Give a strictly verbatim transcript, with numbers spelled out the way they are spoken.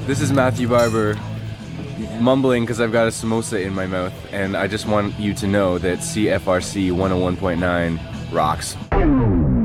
This is Matthew Barber, mumbling because I've got a samosa in my mouth, and I just want you to know that C F R C one oh one point nine rocks.